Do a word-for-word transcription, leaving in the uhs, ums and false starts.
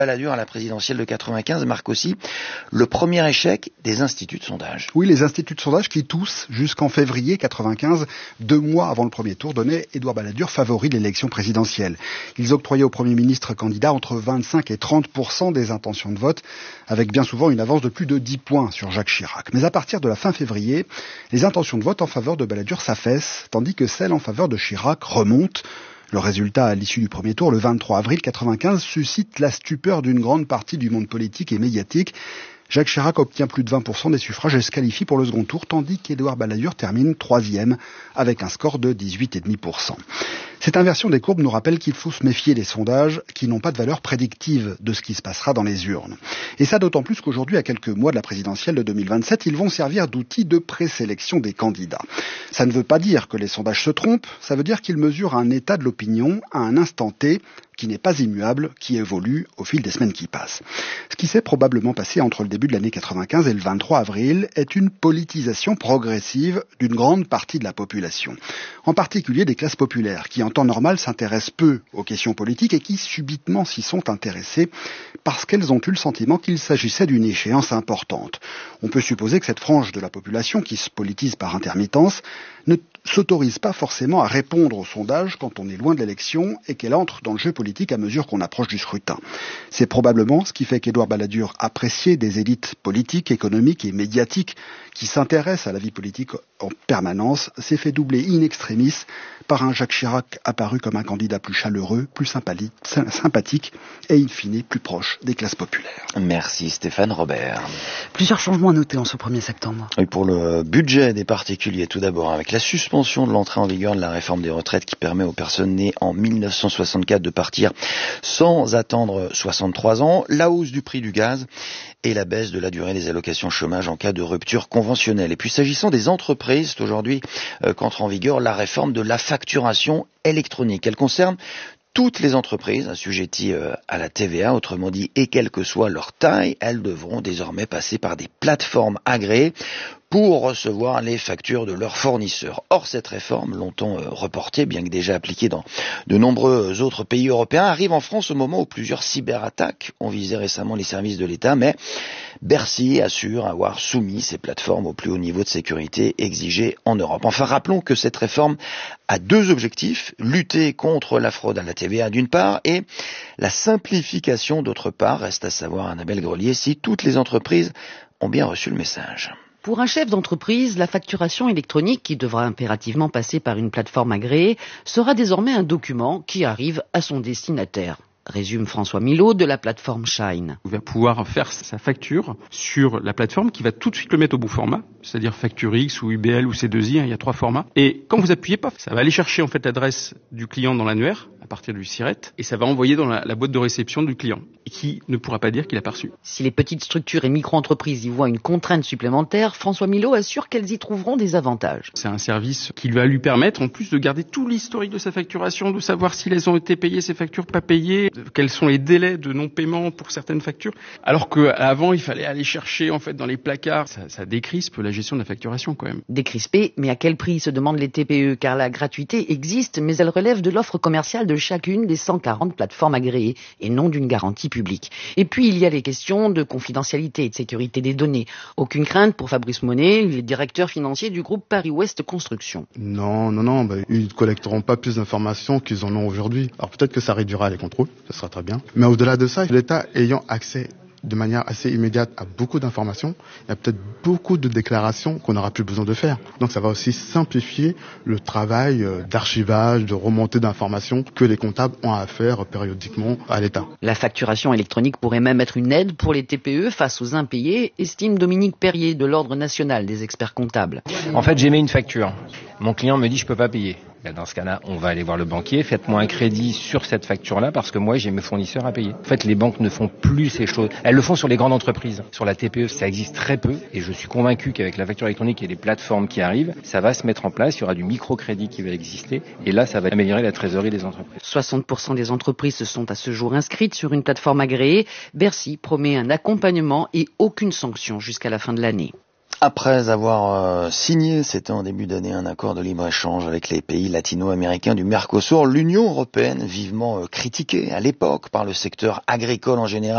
Balladur à la présidentielle de quatre-vingt-quinze marque aussi le premier échec des instituts de sondage. Oui, les instituts de sondage qui tous, jusqu'en février quatre-vingt-quinze, deux mois avant le premier tour, donnaient Édouard Balladur favori de l'élection présidentielle. Ils octroyaient au Premier ministre candidat entre vingt-cinq et trente pour cent des intentions de vote, avec bien souvent une avance de plus de dix points sur Jacques Chirac. Mais à partir de la fin février, les intentions de vote en faveur de Balladur s'affaissent, tandis que celles en faveur de Chirac remontent. Le résultat à l'issue du premier tour, le vingt-trois avril quatre-vingt-quinze, suscite la stupeur d'une grande partie du monde politique et médiatique. Jacques Chirac obtient plus de vingt pour cent des suffrages et se qualifie pour le second tour, tandis qu'Édouard Balladur termine troisième avec un score de dix-huit virgule cinq pour cent. Cette inversion des courbes nous rappelle qu'il faut se méfier des sondages qui n'ont pas de valeur prédictive de ce qui se passera dans les urnes. Et ça d'autant plus qu'aujourd'hui, à quelques mois de la présidentielle de deux mille vingt-sept, ils vont servir d'outil de présélection des candidats. Ça ne veut pas dire que les sondages se trompent, ça veut dire qu'ils mesurent un état de l'opinion à un instant T qui n'est pas immuable, qui évolue au fil des semaines qui passent. Ce qui s'est probablement passé entre le début de l'année quatre-vingt-quinze et le vingt-trois avril est une politisation progressive d'une grande partie de la population, en particulier des classes populaires, qui en temps normal s'intéressent peu aux questions politiques et qui subitement s'y sont intéressées parce qu'elles ont eu le sentiment qu'il s'agissait d'une échéance importante. On peut supposer que cette frange de la population, qui se politise par intermittence, ne s'autorise pas forcément à répondre aux sondages quand on est loin de l'élection et qu'elle entre dans le jeu politique à mesure qu'on approche du scrutin. C'est probablement ce qui fait qu'Édouard Balladur, apprécié des élites politiques, économiques et médiatiques qui s'intéressent à la vie politique en permanence, s'est fait doubler in extremis par un Jacques Chirac apparu comme un candidat plus chaleureux, plus sympathique et in fine plus proche des classes populaires. Merci Stéphane Robert. Plusieurs changements à noter en ce premier septembre. Et pour le budget des particuliers, tout d'abord, avec la suspension de l'entrée en vigueur de la réforme des retraites qui permet aux personnes nées en mille neuf cent soixante-quatre de partir sans attendre soixante-trois ans, la hausse du prix du gaz et la baisse de la durée des allocations chômage en cas de rupture conventionnelle. Et puis s'agissant des entreprises, c'est aujourd'hui euh, qu'entre en vigueur la réforme de la facturation électronique. Elle concerne toutes les entreprises assujetties euh, à la T V A, autrement dit, et quelle que soit leur taille, elles devront désormais passer par des plateformes agréées pour recevoir les factures de leurs fournisseurs. Or, cette réforme, longtemps euh, reportée, bien que déjà appliquée dans de nombreux autres pays européens, arrive en France au moment où plusieurs cyberattaques ont visé récemment les services de l'État, mais Bercy assure avoir soumis ces plateformes au plus haut niveau de sécurité exigé en Europe. Enfin, rappelons que cette réforme a deux objectifs, lutter contre la fraude à la T V A d'une part et la simplification d'autre part. Reste à savoir, Annabelle Grelier, si toutes les entreprises ont bien reçu le message. Pour un chef d'entreprise, la facturation électronique, qui devra impérativement passer par une plateforme agréée, sera désormais un document qui arrive à son destinataire. Résume François Milot de la plateforme Shine. Il va pouvoir faire sa facture sur la plateforme qui va tout de suite le mettre au bon format, c'est-à-dire facture X ou U B L ou C deux I, hein, il y a trois formats. Et quand vous appuyez, paf, ça va aller chercher en fait l'adresse du client dans l'annuaire à partir du SIRET et ça va envoyer dans la, la boîte de réception du client qui ne pourra pas dire qu'il a pas reçu. Si les petites structures et micro-entreprises y voient une contrainte supplémentaire, François Milot assure qu'elles y trouveront des avantages. C'est un service qui va lui permettre en plus de garder tout l'historique de sa facturation, de savoir si elles ont été payées, ces factures pas payées, quels sont les délais de non-paiement pour certaines factures. Alors qu'avant, il fallait aller chercher en fait dans les placards. Ça, ça décrispe la gestion de la facturation quand même. Décrispé, mais à quel prix se demandent les T P E? Car la gratuité existe, mais elle relève de l'offre commerciale de chacune des cent quarante plateformes agréées et non d'une garantie publique. Et puis il y a les questions de confidentialité et de sécurité des données. Aucune crainte pour Fabrice Monet, le directeur financier du groupe Paris-Ouest Construction. Non, non, non, bah, ils ne collecteront pas plus d'informations qu'ils en ont aujourd'hui. Alors peut-être que ça réduira les contrôles, ça sera très bien. Mais au-delà de ça, l'État ayant accès de manière assez immédiate à beaucoup d'informations, il y a peut-être beaucoup de déclarations qu'on n'aura plus besoin de faire. Donc ça va aussi simplifier le travail d'archivage, de remontée d'informations que les comptables ont à faire périodiquement à l'État. La facturation électronique pourrait même être une aide pour les T P E face aux impayés, estime Dominique Perrier de l'Ordre national des experts comptables. En fait, j'émets une facture. Mon client me dit je peux pas payer. Dans ce cas-là, on va aller voir le banquier, faites-moi un crédit sur cette facture-là parce que moi, j'ai mes fournisseurs à payer. En fait, les banques ne font plus ces choses. Elles le font sur les grandes entreprises. Sur la T P E, ça existe très peu et je suis convaincu qu'avec la facture électronique et les plateformes qui arrivent, ça va se mettre en place, il y aura du microcrédit qui va exister et là, ça va améliorer la trésorerie des entreprises. soixante pour cent des entreprises se sont à ce jour inscrites sur une plateforme agréée. Bercy promet un accompagnement et aucune sanction jusqu'à la fin de l'année. Après avoir euh, signé, c'était en début d'année, un accord de libre-échange avec les pays latino-américains du Mercosur, l'Union européenne, vivement euh, critiquée à l'époque par le secteur agricole en général,